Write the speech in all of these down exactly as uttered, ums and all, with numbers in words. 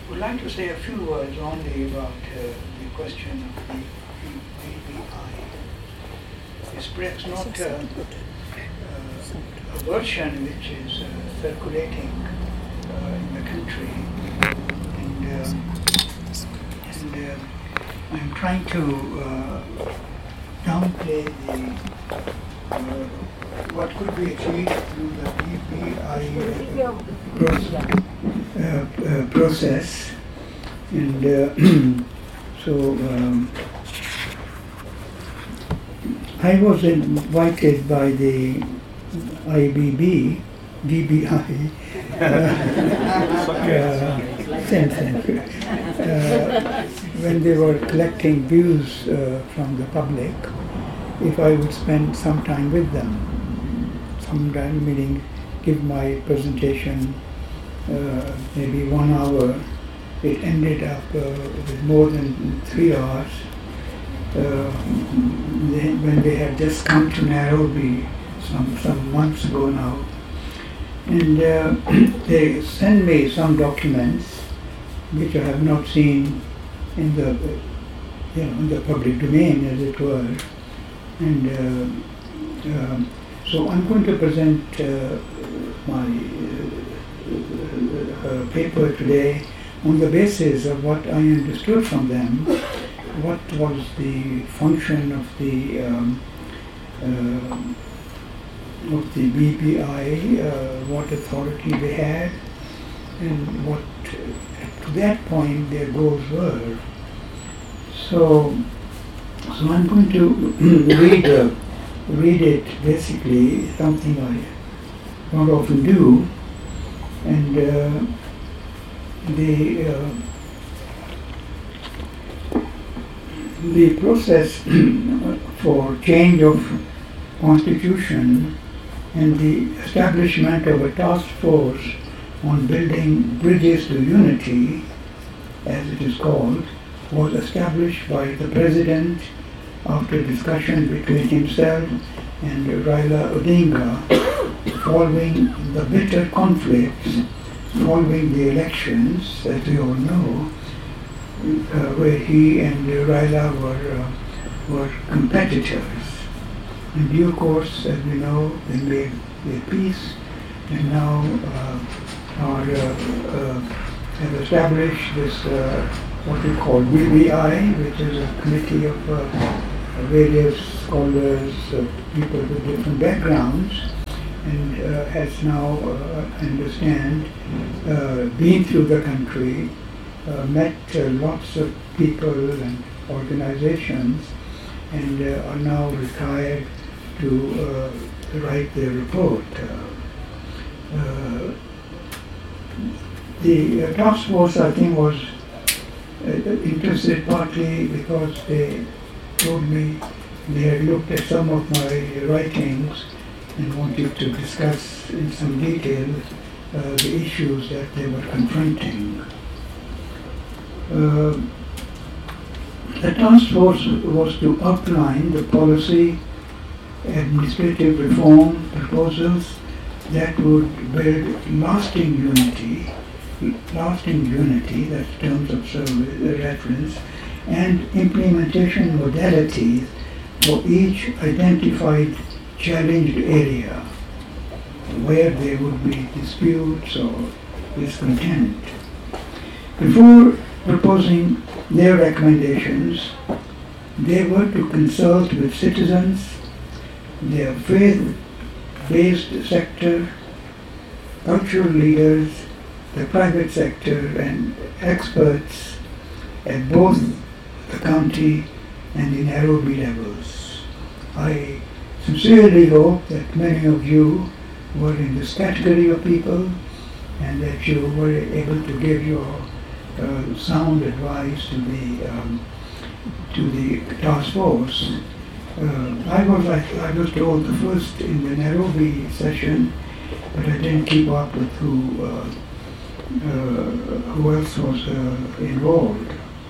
would like to say a few words only about uh, the question of the B B I. It's perhaps not uh, uh, a version which is uh, circulating uh, in the country, and, uh, and uh, I'm trying to uh, downplay the uh, what could be achieved through the B B I uh, process, uh, uh, process. And uh, so um, I was invited by the I B B, D B I, uh, uh, same thing, uh, when they were collecting views uh, from the public, if I would spend some time with them. Some time, meaning give my presentation uh, maybe one hour. It ended up uh, with more than three hours. Uh, they, when they had just come to Nairobi some, some months ago now. And uh, they sent me some documents which I have not seen in the, you know, in the public domain, as it were. And uh, uh, so I'm going to present uh, my uh, uh, paper today on the basis of what I understood from them, what was the function of the um, uh, of the B B I, uh, what authority they had, and what uh, to that point their goals were. So, so I'm going to read uh, read it, basically something I don't often do, and uh, the uh, the process for change of constitution and the establishment of a task force on building bridges to unity, as it is called, was established by the President after discussion between himself and Raila Odinga following the bitter conflicts following the elections, as we all know, uh, where he and Raila were, uh, were competitors. In due course, as we know, they made their peace, and now uh, are, uh, uh, have established this, uh, what we call B B I, which is a committee of uh, various scholars, uh, people with different backgrounds, and uh, has now, uh, I understand, uh, been through the country, uh, met uh, lots of people and organizations, and uh, are now retired to uh, write their report. Uh, uh, the uh, task force, I think, was uh, interested partly because they told me they had looked at some of my writings and wanted to discuss in some detail uh, the issues that they were confronting. Uh, the task force was to outline the policy, administrative reform proposals that would build lasting unity, lasting unity, that's terms of service, reference, and implementation modalities for each identified challenged area where there would be disputes or discontent. Before proposing their recommendations, they were to consult with citizens, their faith-based sector, cultural leaders, the private sector, and experts at both the county and the Nairobi levels. I sincerely hope that many of you were in this category of people and that you were able to give your uh, sound advice to the um, to the task force. Uh, I was I, I was told the first in the Nairobi session, but I didn't keep up with who uh, uh, who else was uh, involved.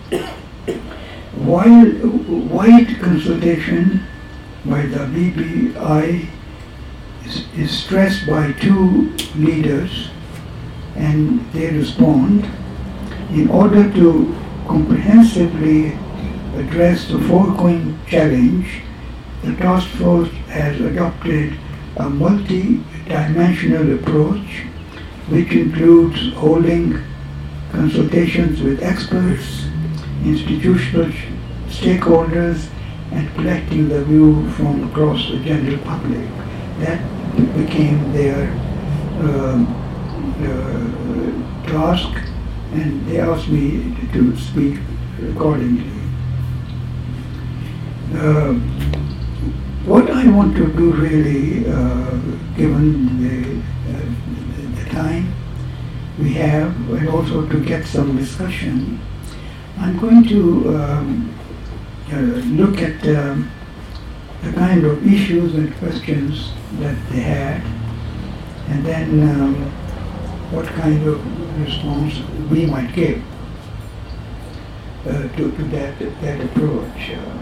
While wide consultation by the B B I is, is stressed by two leaders and they respond, In order to comprehensively address the foregoing challenge, the task force has adopted a multi-dimensional approach which includes holding consultations with experts, institutional stakeholders, and collecting the view from across the general public. That became their um, uh, task, and they asked me to speak accordingly. Uh, what I want to do really, uh, given the, uh, the time we have, and also to get some discussion, I'm going to um, uh, look at um, the kind of issues and questions that they had, and then um, what kind of response we might give uh, to, to that, that approach. Uh,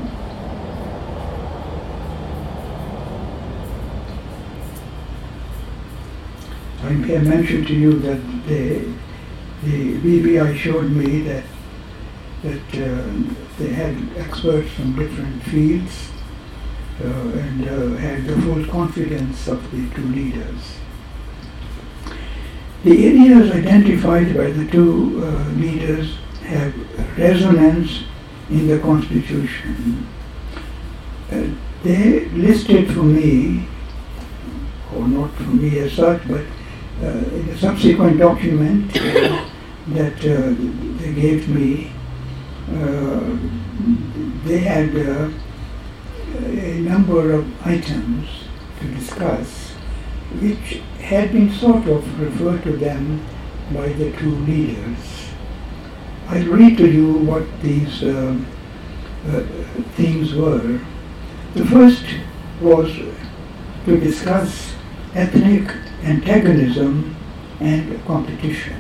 I have mentioned to you that the, the B B I showed me that that uh, they had experts from different fields uh, and uh, had the full confidence of the two leaders. The areas identified by the two uh, leaders have resonance in the Constitution. Uh, they listed for me, or not for me as such, but uh, in a subsequent document uh, that uh, they gave me, uh, they had uh, a number of items to discuss which had been sort of referred to them by the two leaders. I'll read to you what these uh, uh, themes were. The first was to discuss ethnic antagonism and competition.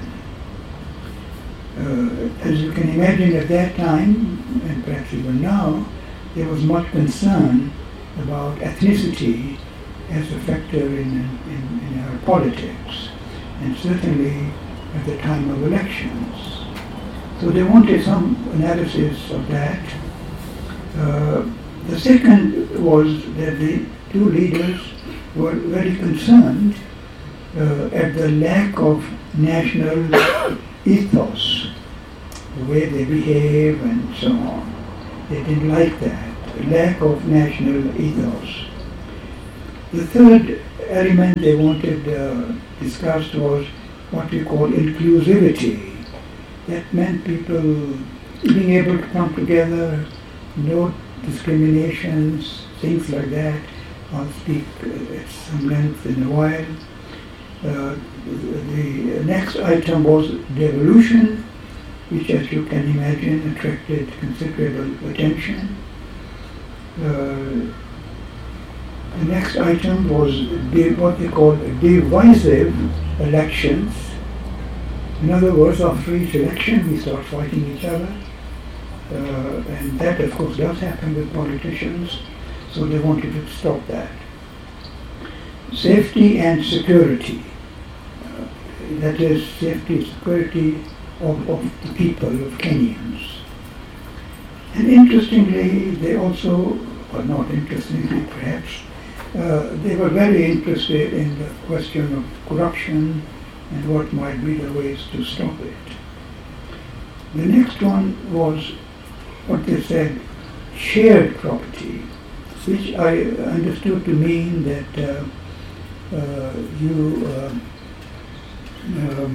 Uh, as you can imagine, at that time, and perhaps even now, there was much concern about ethnicity as a factor in, in, in our politics, and certainly at the time of elections. So they wanted some analysis of that. Uh, the second was that the two leaders were very concerned uh, at the lack of national ethos, the way they behave and so on. They didn't like that, the lack of national ethos. The third element they wanted uh, discussed was what we call inclusivity. That meant people being able to come together, no discriminations, things like that. I'll speak uh, at some length in a while. Uh, the next item was devolution, which, as you can imagine, attracted considerable attention. Uh, the next item was de- what they called divisive elections. In other words, after each election, we start fighting each other. Uh, and that, of course, does happen with politicians. So they wanted to stop that. Safety and security. Uh, that is, safety and security of, of the people, of Kenyans. And interestingly, they also, or not interestingly perhaps, uh, they were very interested in the question of corruption and what might be the ways to stop it. The next one was what they said, shared property, which I understood to mean that uh, uh, you uh, um,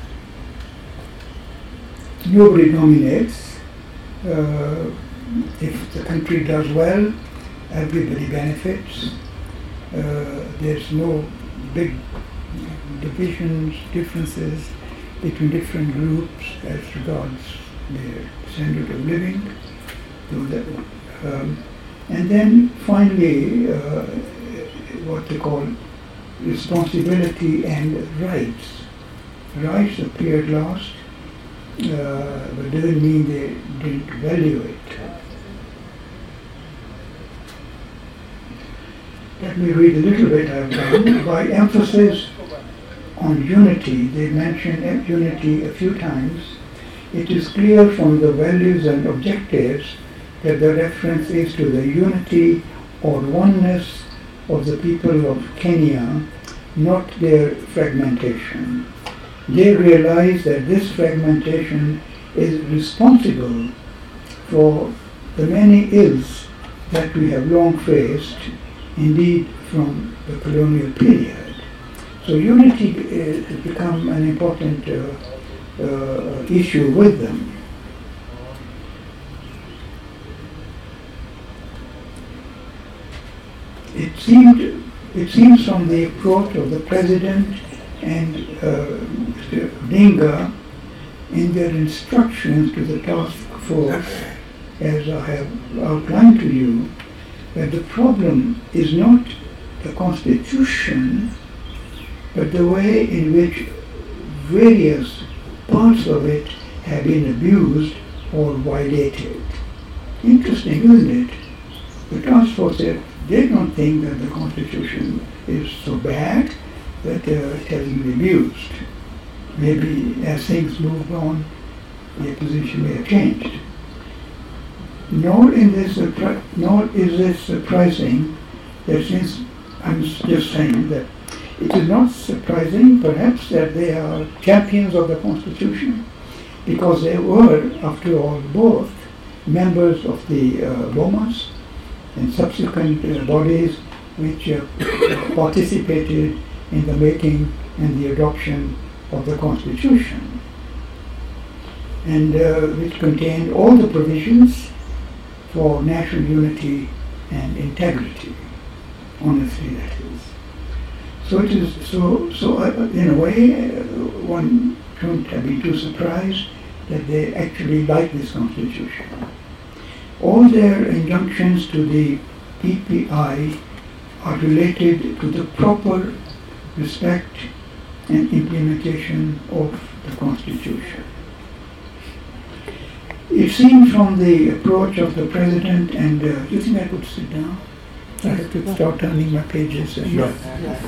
nobody dominates. Uh, if the country does well, everybody benefits. Uh, there's no big divisions, differences between different groups as regards their standard of living. So that, um, and then finally, uh, what they call responsibility and rights. Rights appeared last, uh, but doesn't mean they didn't value it. Let me read a little bit I've done. By emphasis on unity, they mention unity a few times. it is clear from the values and objectives that the reference is to the unity or oneness of the people of Kenya, not their fragmentation. They realize that this fragmentation is responsible for the many ills that we have long faced, indeed from the colonial period. So unity uh, has become an important uh, uh, issue with them. It seemed, it seems from the approach of the President and uh, Mister Odinga in their instructions to the task force, as I have outlined to you, that the problem is not the Constitution, but the way in which various parts of it have been abused or violated. Interesting, isn't it? The task force said they don't think that the Constitution is so bad that uh, it has been abused. Maybe as things moved on, their position may have changed. Nor, in this, surpri- nor is it surprising that since I'm just saying that it is not surprising perhaps that they are champions of the Constitution, because they were, after all, both members of the uh, Bomas and subsequent uh, bodies which uh, participated in the making and the adoption of the Constitution, and uh, which contained all the provisions for national unity and integrity, honestly that is. So it is, so, so uh, in a way, uh, one shouldn't be too surprised that they actually like this Constitution. All their injunctions to the P P I are related to the proper respect and implementation of the Constitution. It seems from the approach of the President, and uh, do you think I could sit down? I have to start turning my pages. And, yes. Yes.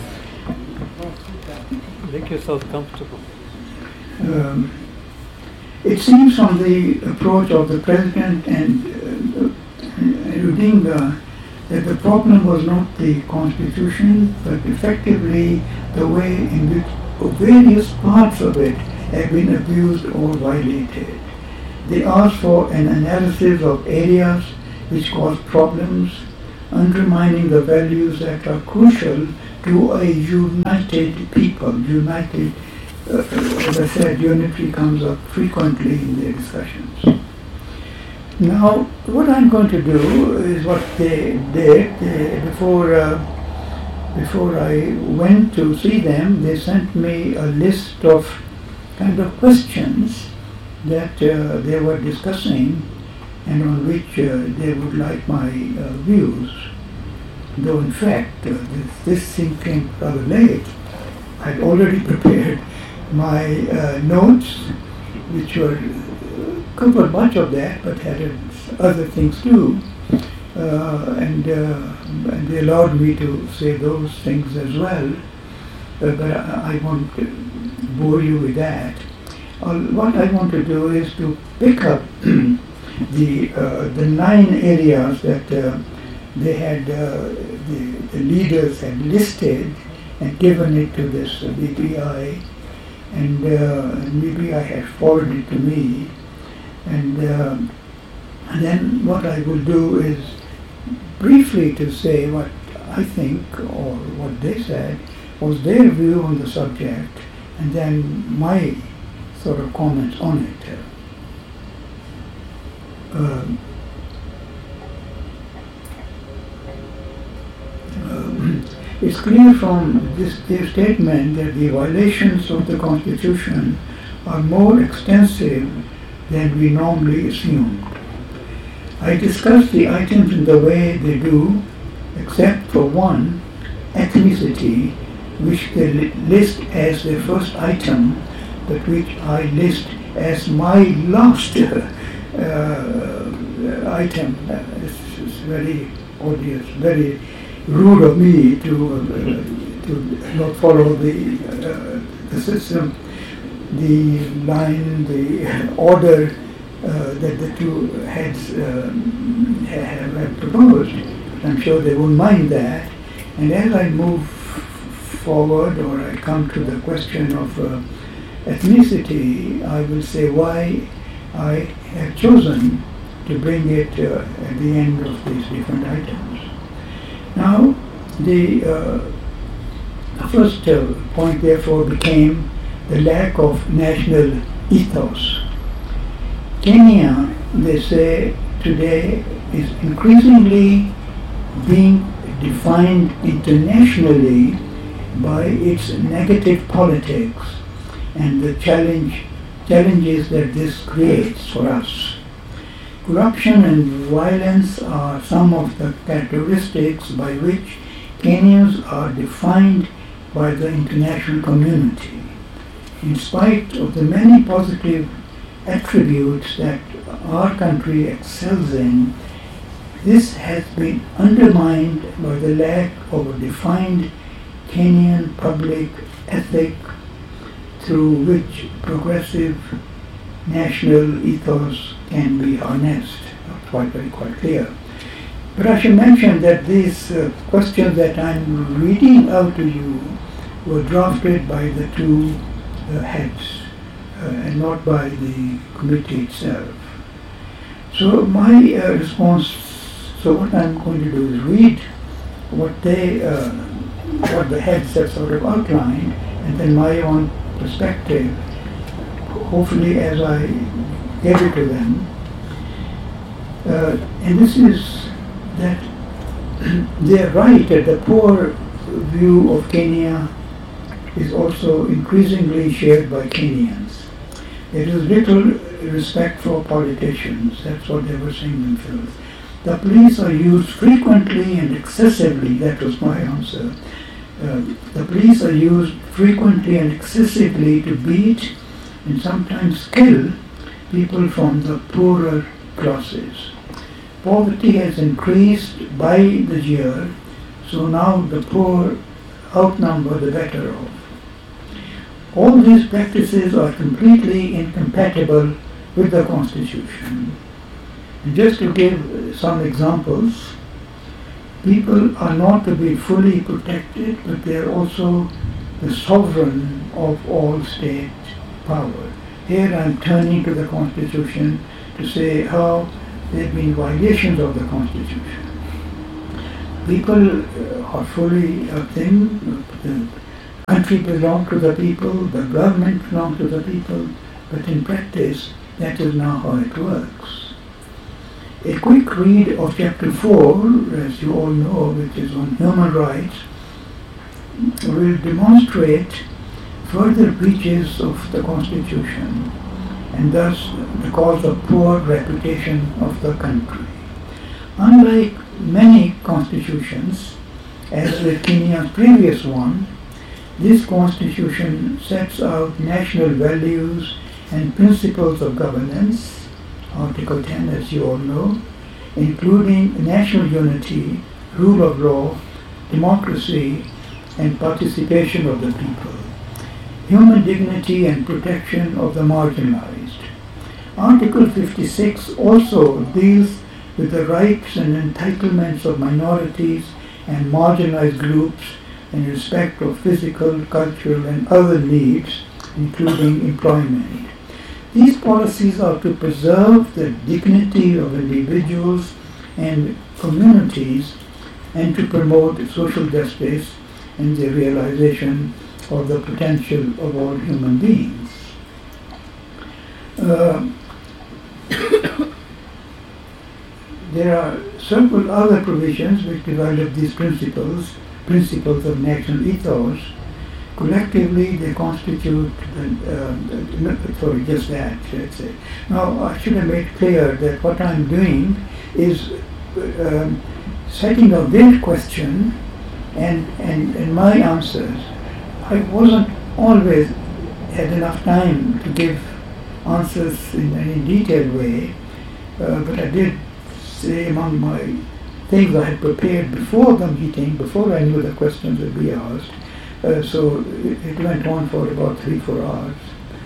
Make yourself comfortable. Um, it seems from the approach of the President and uh, Odinga that the problem was not the Constitution, but effectively the way in which various parts of it have been abused or violated. They asked for an analysis of areas which cause problems, undermining the values that are crucial to a united people. United, uh, as I said, unity comes up frequently in their discussions. Now, what I'm going to do is what they did they, before uh, before I went to see them. They sent me a list of kind of questions that uh, they were discussing and on which uh, they would like my uh, views. Though in fact, uh, this, this thing came rather late. I'd already prepared my uh, notes, which were covered much of that, but had other things too, uh, and, uh, and they allowed me to say those things as well, uh, but I, I won't bore you with that. Uh, what I want to do is to pick up the uh, the nine areas that uh, they had, uh, the, the leaders had listed and given it to this uh, B P I, and uh, B P I had forwarded it to me. And, uh, and then what I will do is briefly to say what I think, or what they said, was their view on the subject, and then my sort of comments on it. Uh, uh, it's clear from this their statement that the violations of the Constitution are more extensive than we normally assumed. I discussed the items in the way they do, except for one, ethnicity, which they li- list as their first item, but which I list as my last uh, uh, item. Uh, it's, it's very odious, very rude of me to uh, to not follow the uh, the system. the line, the order uh, that the two heads um, have, have proposed. I'm sure they won't mind that. And as I move forward, or I come to the question of uh, ethnicity, I will say why I have chosen to bring it uh, at the end of these different items. Now, the uh, first uh, point therefore became the lack of national ethos. Kenya, they say today, is increasingly being defined internationally by its negative politics and the challenge, challenges that this creates for us. Corruption and violence are some of the characteristics by which Kenyans are defined by the international community. In spite of the many positive attributes that our country excels in, this has been undermined by the lack of a defined Kenyan public ethic through which progressive national ethos can be harnessed. That's quite very quite clear. But I should mention that these uh, questions that I'm reading out to you were drafted by the two uh, heads uh, and not by the committee itself. So my uh, response, so what I'm going to do is read what they, uh, what the heads have sort of outlined, and then my own perspective, hopefully as I give it to them. Uh, and this is that they're right that the poor view of Kenya is also increasingly shared by Kenyans. There is little respect for politicians, that's what they were saying themselves. The police are used frequently and excessively, that was my answer. Uh, the police are used frequently and excessively to beat and sometimes kill people from the poorer classes. Poverty has increased by the year, so now the poor outnumber the better off. All these practices are completely incompatible with the Constitution. And just to give some examples, people are not to be fully protected, but they are also the sovereign of all state power. Here I am turning to the Constitution to say how there have been violations of the Constitution. People uh, are fully a thing, the country belongs to the people, the government belongs to the people, but in practice that is not how it works. A quick read of chapter four, as you all know, which is on human rights, will demonstrate further breaches of the Constitution and thus the cause of poor reputation of the country. Unlike many constitutions, as with Kenya's previous one, this constitution sets out national values and principles of governance, Article ten, as you all know, including national unity, rule of law, democracy, and participation of the people, human dignity and protection of the marginalized. Article fifty-six also deals with the rights and entitlements of minorities and marginalized groups in respect of physical, cultural, and other needs, including employment. These policies are to preserve the dignity of individuals and communities and to promote social justice and the realization of the potential of all human beings. Uh, there are several other provisions which develop these principles, principles of national ethos. Collectively, they constitute, the, uh, sorry, just that, let's say. Now, I should have made clear that what I'm doing is um, setting a veiled question and, and, and my answers. I wasn't always had enough time to give answers in any detailed way, uh, but I did say among my things I had prepared before the meeting, before I knew the questions would be asked. Uh, so it, it went on for about three, four hours.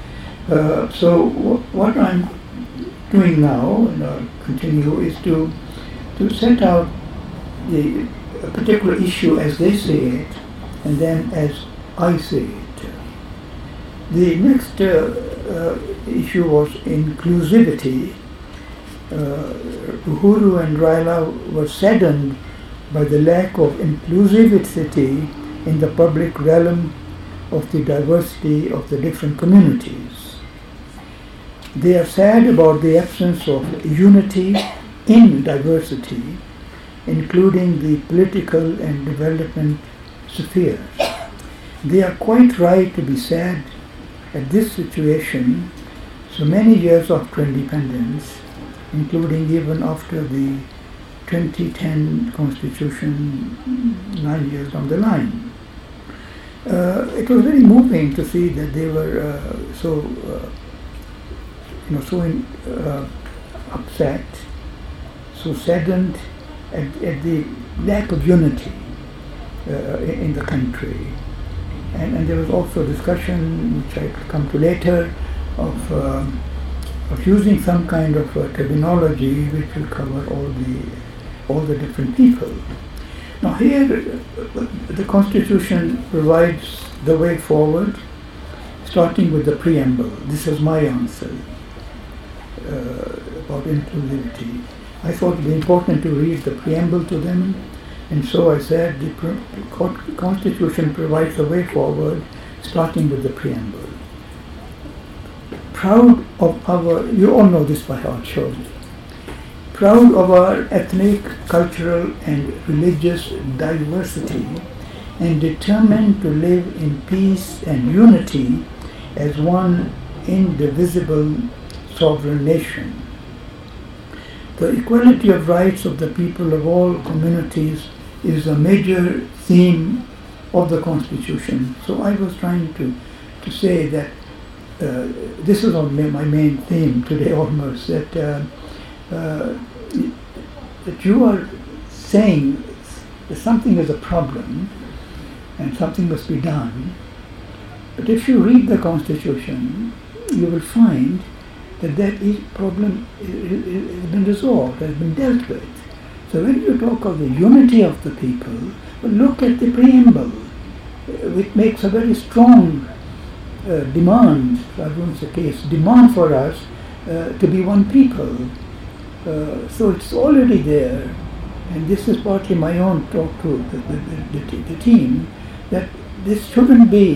Uh, so wh- what I'm doing now, and I'll continue, is to to set out the a particular issue as they see it, and then as I see it. The next uh, uh, issue was inclusivity. Uh, Uhuru and Raila were saddened by the lack of inclusivity in the public realm of the diversity of the different communities. They are sad about the absence of unity in diversity, including the political and development spheres. They are quite right to be sad at this situation so many years after independence, including even after the twenty ten Constitution, nine years down the line. Uh, it was very moving to see that they were uh, so, uh, you know, so in, uh, upset, so saddened at, at the lack of unity uh, in, in the country. And, and there was also discussion, which I will come to later, of, uh, of using some kind of uh, terminology which will cover all the, all the different people. Now here, uh, the Constitution provides the way forward, starting with the preamble. This is my answer uh, about inclusivity. I thought it would be important to read the preamble to them, and so I said the Constitution provides the way forward, starting with the preamble. Proud of our, you all know this by heart, surely. Proud of our ethnic, cultural, and religious diversity, and determined to live in peace and unity as one indivisible sovereign nation. The equality of rights of the people of all communities is a major theme of the Constitution. So I was trying to, to say that uh, this is my main theme today almost, that uh, uh, that you are saying that something is a problem and something must be done. But if you read the Constitution, you will find that that is problem has been resolved, has been dealt with. So when you talk of the unity of the people, well, look at the preamble, which makes a very strong uh, demand, I won't say case, demand for us uh, to be one people. Uh, so it's already there, and this is partly my own talk to the, the, the, the team, that this shouldn't be